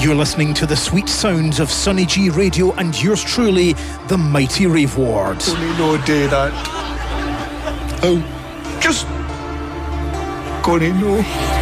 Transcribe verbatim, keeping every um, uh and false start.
You're listening to the sweet sounds of Sunny G Radio and yours truly, the mighty Rave Ward. Only no day that. Oh, just gonna know.